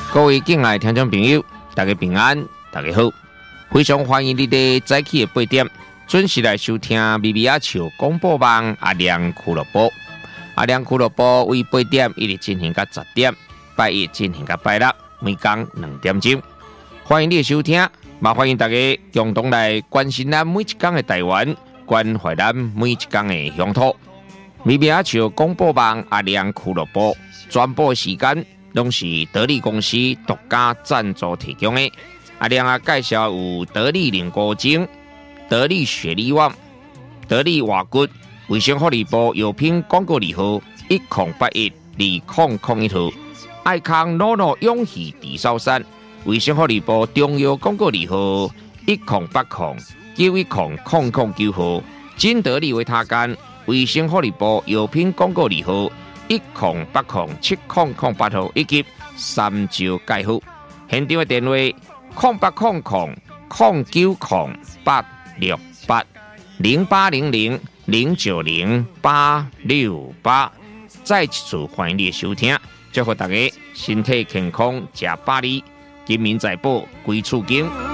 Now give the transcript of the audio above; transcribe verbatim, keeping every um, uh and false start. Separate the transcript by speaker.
Speaker 1: 各位敬爱的听众朋友，大家平安，大家好，非常欢迎你哋早起的八点准时来收听咪咪阿笑广播网阿亮俱乐部。阿亮俱乐部为八点一直进行到十点，拜一进行到拜六，每天两点钟。欢迎你的收听，也欢迎大家共同来关心咱每一天的台湾，关怀咱每一天的乡土。咪咪阿笑广播网阿亮俱乐部转播时间。拢是得力公司独家赞助提供的。阿亮啊，介绍有得力凝固精、得力雪力旺、得力瓦骨、卫生福利部药品广告字号一零八一二零零一号，爱康诺诺永续地sau山卫生福利部中药广告字号一零八零九一零零零九号，金得力维他干卫生福利部药品广告字号。一零八零七零零八号以及三招介护，现场的电话零八零零零九零八六八零八零零零九零八六八。再一次欢迎你的收听，祝福大家身体健康，吃百里，金民财宝归厝经。